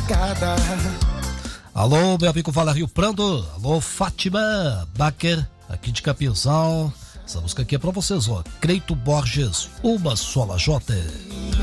madrugada. Alô, meu amigo Fala Rio Prando. Alô, Fátima Baker, aqui de Capinzal. Essa música aqui é pra vocês, ó. Creito Borges, uma sola J.